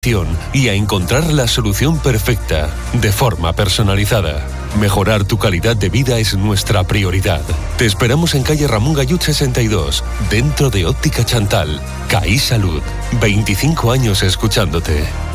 y a encontrar la solución perfecta, de forma personalizada. Mejorar tu calidad de vida es nuestra prioridad. Te esperamos en calle Ramón Gallut 62, dentro de Óptica Chantal. CAI Salud. 25 años escuchándote.